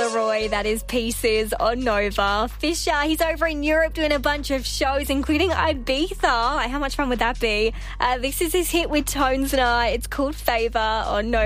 Leroy, that is Pieces on Nova. Fisher, he's over in Europe doing a bunch of shows, including Ibiza. How much fun would that be? This is his hit with Tones and I. It's called Favour on Nova.